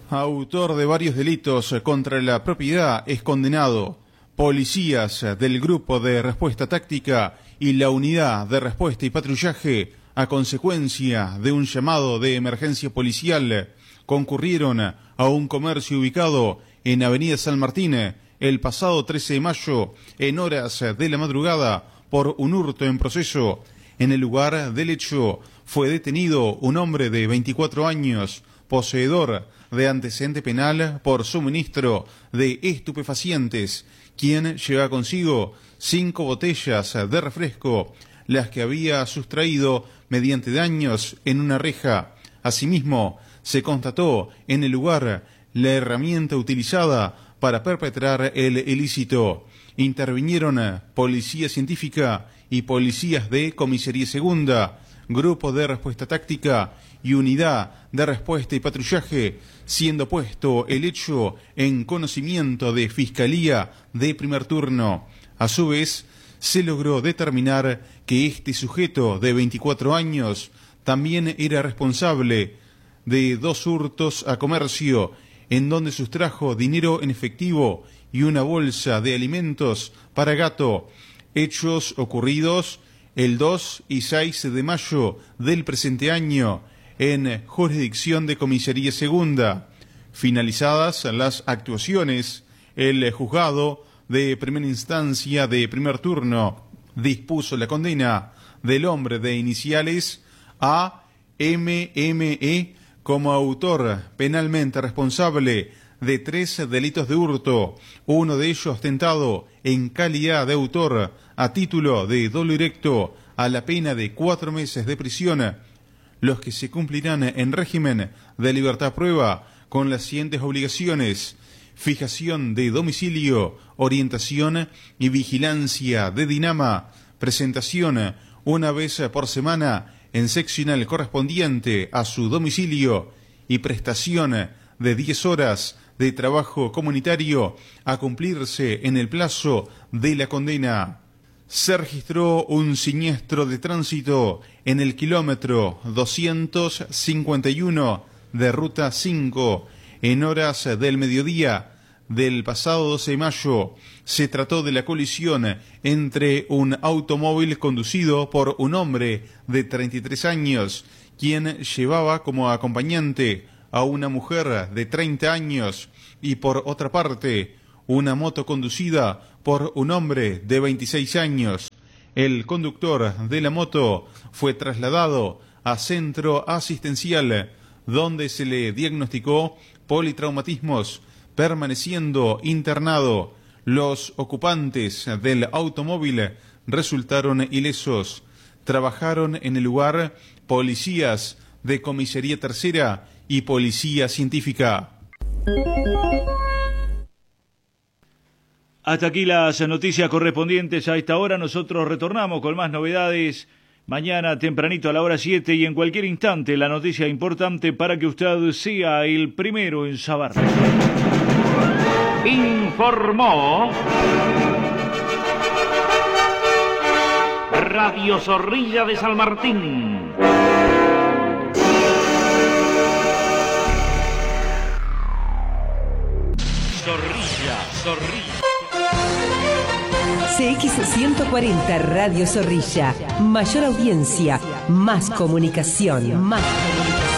autor de varios delitos contra la propiedad, es condenado. Policías del Grupo de Respuesta Táctica y la Unidad de Respuesta y Patrullaje, a consecuencia de un llamado de emergencia policial, concurrieron a un comercio ubicado en Avenida San Martín el pasado 13 de mayo, en horas de la madrugada, por un hurto en proceso. En el lugar del hecho fue detenido un hombre de 24 años, poseedor de antecedente penal por suministro de estupefacientes, quien lleva consigo 5 botellas de refresco, las que había sustraído mediante daños en una reja. Asimismo, se constató en el lugar la herramienta utilizada para perpetrar el ilícito. Intervinieron Policía Científica y policías de Comisaría Segunda, Grupo de Respuesta Táctica y Unidad de Respuesta y Patrullaje, siendo puesto el hecho en conocimiento de Fiscalía de primer turno. A su vez, se logró determinar que este sujeto de 24 años también era responsable de 2 hurtos a comercio, en donde sustrajo dinero en efectivo y una bolsa de alimentos para gato, hechos ocurridos el 2 y 6 de mayo del presente año en jurisdicción de Comisaría Segunda. Finalizadas las actuaciones, el juzgado de primera instancia de primer turno dispuso la condena del hombre de iniciales AMME como autor penalmente responsable de 3 delitos de hurto, uno de ellos tentado en calidad de autor a título de dolo directo, a la pena de 4 meses de prisión, los que se cumplirán en régimen de libertad prueba con las siguientes obligaciones: fijación de domicilio, orientación y vigilancia de dinama, presentación una vez por semana en seccional correspondiente a su domicilio y prestación de 10 horas de trabajo comunitario a cumplirse en el plazo de la condena. Se registró un siniestro de tránsito en el kilómetro 251 de Ruta 5 en horas del mediodía del pasado 12 de mayo. Se trató de la colisión entre un automóvil conducido por un hombre de 33 años, quien llevaba como acompañante a una mujer de 30 años, y por otra parte, una moto conducida por un hombre de 26 años. El conductor de la moto fue trasladado a centro asistencial, donde se le diagnosticó politraumatismos, permaneciendo internado. Los ocupantes del automóvil resultaron ilesos. Trabajaron en el lugar policías de Comisaría Tercera y Policía Científica. Hasta aquí las noticias correspondientes a esta hora. Nosotros retornamos con más novedades mañana tempranito a la hora 7 y en cualquier instante la noticia importante para que usted sea el primero en saber. Informó Radio Zorrilla de San Martín. Zorrilla. CX140 Radio Zorrilla. Mayor audiencia, más comunicación, más